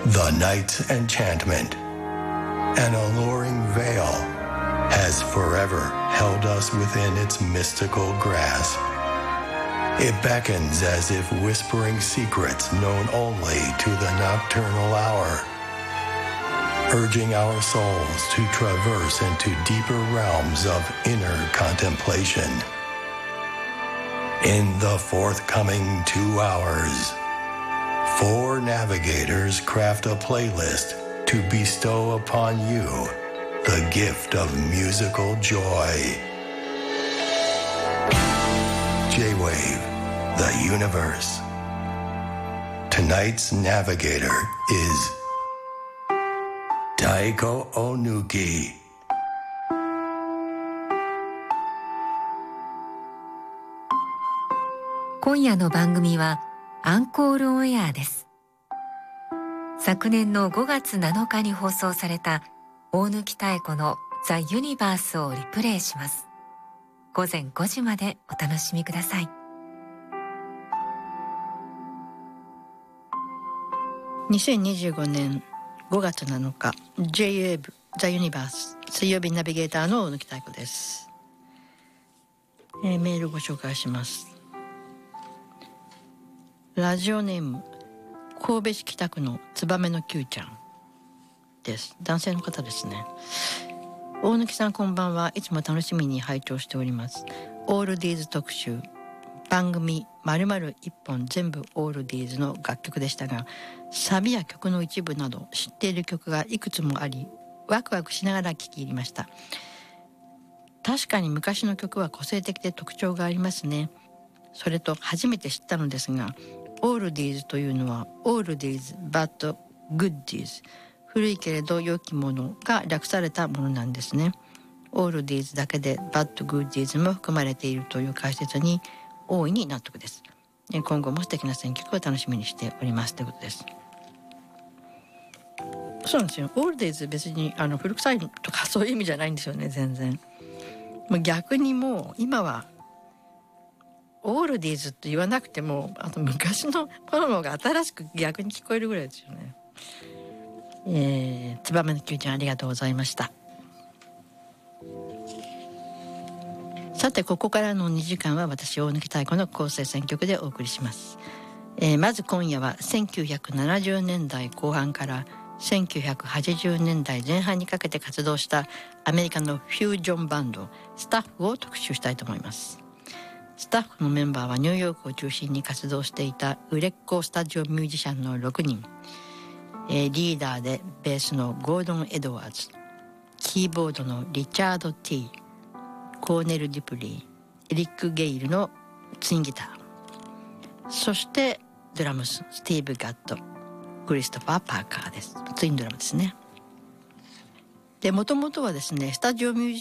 The night's enchantment, an alluring veil, has forever held us within its mystical grasp. It beckons as if whispering secrets known only to the nocturnal hour, urging our souls to traverse into deeper realms of inner contemplation. In the forthcoming 2 hours, 4 navigators craft a playlist to bestow upon you the gift of musical joy. J-Wave, the universe. Tonight's navigator is Taiko Onuki. 今夜の番組はアンコールオンエアです。昨年の5月7日に放送された大貫妙子のザ・ユニバースをリプレイします。午前5時までお楽しみください。 2025年5月7日 J-Wave ザ・ユニバース水曜日ナビゲーターの大貫妙子です。メールご紹介します。ラジオネーム神戸市北区のツバメの Q ちゃんです。男性の方ですね。大貫さんこんばんは。いつも楽しみに拝聴しております。オールディーズ特集、番組〇〇一本全部オールディーズの楽曲でしたが、サビや曲の一部など知っている曲がいくつもあり、ワクワクしながら聴き入りました。確かに昔の曲は個性的で特徴がありますね。それと初めて知ったのですが、オールディーズというのはオールディーズ but good deeds、 古いけれど良きものが略されたものなんですね。オールディーズだけで but good deeds も含まれているという解説に大いに納得です。今後も素敵な選曲を楽しみにしておりますということです。そうなんですよ。オールディーズ別に古臭いとかそういう意味じゃないんですよね。全然もう逆にもう今はオールディーズって言わなくても昔のものが新しく逆に聞こえるぐらいですよね。ツバメの Q ちゃんありがとうございました。さてここからの2時間は私大貫妙子の構成選曲でお送りします。まず今夜は1970年代後半から1980年代前半にかけて活動したアメリカのフュージョンバンドスタッフを特集したいと思います。スタッフのメンバーはニューヨークを中心に活動していた売れっ子スタジオミュージシャンの6人、リーダーでベースのゴードン・エドワーズ、キーボードのリチャード・ティー、コーネル・デュプリー、エリック・ゲイルのツインギター、そしてドラムススティーブ・ガット、クリストファー・パーカーです。ツインドラムですね。で、もともとはですねスタジオミュージ